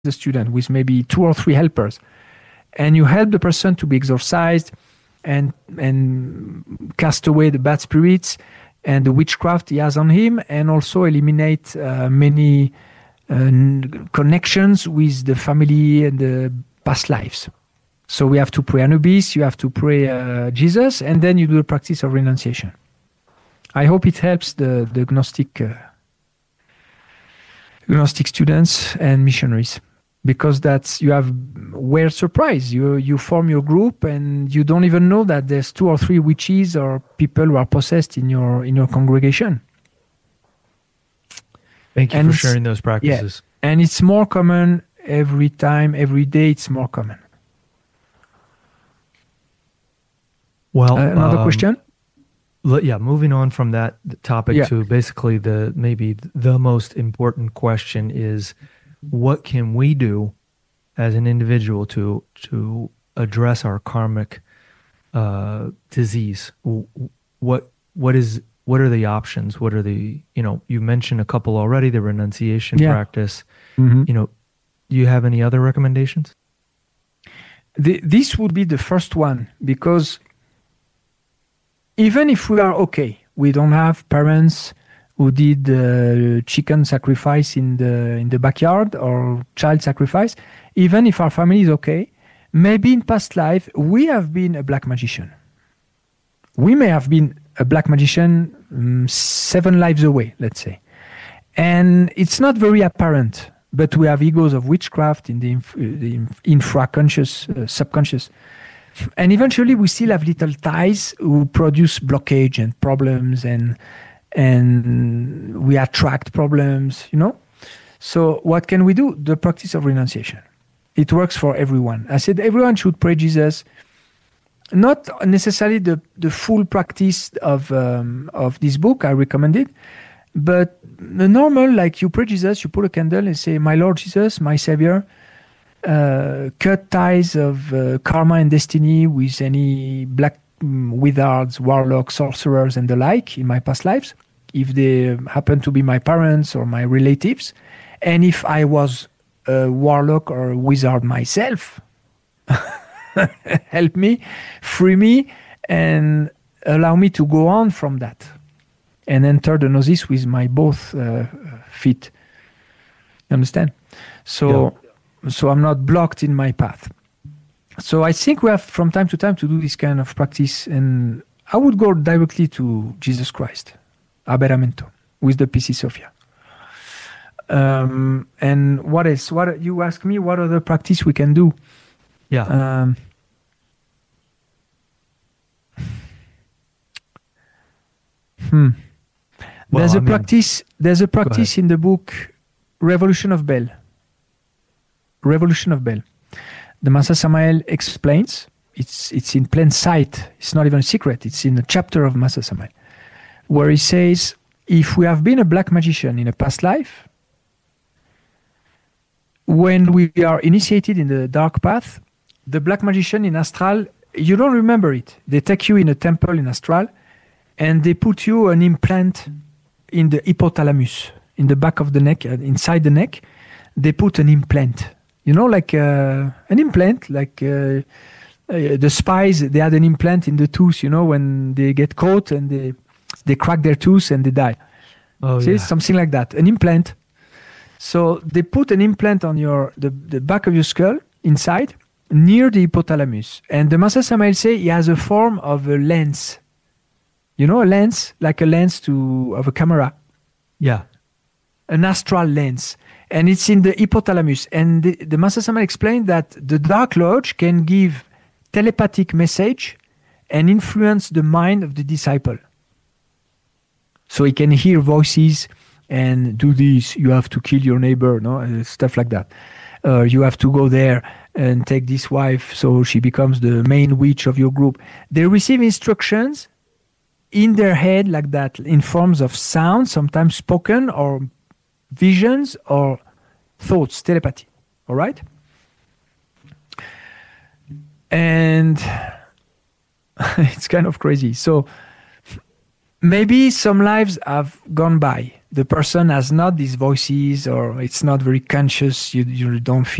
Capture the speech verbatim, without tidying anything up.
the student with maybe two or three helpers, and you help the person to be exorcised and and cast away the bad spirits and the witchcraft he has on him, and also eliminate uh, many uh, n- connections with the family and the past lives. So we have to pray Anubis, you have to pray uh, Jesus, and then you do the practice of renunciation. I hope it helps the, the Gnostic, uh, Gnostic students and missionaries, because that's, you have weird surprise. You you form your group and you don't even know that there's two or three witches or people who are possessed in your in your congregation. Thank you and for sharing those practices. Yeah, and it's more common every time, every day. It's more common. Well, uh, another um, question. Yeah, moving on from that topic yeah. to basically the maybe the most important question is, what can we do as an individual to to address our karmic uh, disease? What what is what are the options? What are the, you know, you mentioned a couple already, the renunciation yeah. practice. Mm-hmm. You know, do you have any other recommendations? The, this would be the first one, because even if we are okay, we don't have parents who did uh, chicken sacrifice in the in the backyard or child sacrifice, even if our family is okay, maybe in past life we have been a black magician. We may have been a black magician um, seven lives away, let's say. And it's not very apparent, but we have egos of witchcraft in the, inf- the infra-conscious, uh, subconscious. And eventually we still have little ties who produce blockage and problems, and and we attract problems, you know? So what can we do? The practice of renunciation. It works for everyone. I said everyone should pray Jesus. Not necessarily the, the full practice of um, of this book, I recommend it, but the normal, like you pray Jesus, you put a candle and say, my Lord Jesus, my Savior, uh, cut ties of uh, karma and destiny with any black um, wizards, warlocks, sorcerers, and the like in my past lives, if they happen to be my parents or my relatives. And if I was a warlock or a wizard myself, help me, free me, and allow me to go on from that and enter the gnosis with my both uh, feet. You understand? So, yeah. so I'm not blocked in my path. So I think we have from time to time to do this kind of practice, and I would go directly to Jesus Christ, Aberamento, with the P C Sophia. Um, and what else? What you ask me? What other practice we can do? Yeah. Um, hmm. Well, there's I a mean, practice. There's a practice in the book Revolution of Bell. Revolution of Bell. The Master Samael explains. It's it's in plain sight. It's not even a secret. It's in a chapter of Master Samael, where he says, if we have been a black magician in a past life, when we are initiated in the dark path, the black magician in astral, you don't remember it. They take you in a temple in astral, and they put you an implant in the hypothalamus, in the back of the neck, uh, inside the neck. They put an implant, you know, like uh, an implant, like uh, uh, the spies. They had an implant in the tooth, you know, when they get caught and they they crack their tooth and they die. Oh, See, yeah. something like that, an implant. So they put an implant on your the, the back of your skull inside, near the hypothalamus. And the Master Samael say he has a form of a lens. You know, a lens, like a lens to of a camera. Yeah. An astral lens. And it's in the hypothalamus. And the, the Master Samael explained that the Dark Lodge can give telepathic message and influence the mind of the disciple. So he can hear voices and do this, you have to kill your neighbor, no, uh, stuff like that. Uh, you have to go there and take this wife so she becomes the main witch of your group. They receive instructions in their head like that, in forms of sound, sometimes spoken, or visions or thoughts, telepathy. All right? And it's kind of crazy. So maybe some lives have gone by. The person has not these voices, or it's not very conscious. You you don't feel